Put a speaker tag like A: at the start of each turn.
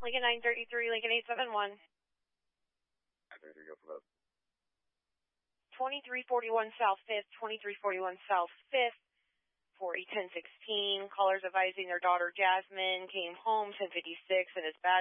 A: Lincoln 933, Lincoln 871.
B: 933, go for that.
A: 2341 South 5th, 2341 South 5th, for 1016. Callers advising their daughter Jasmine came home 1056 and is bad.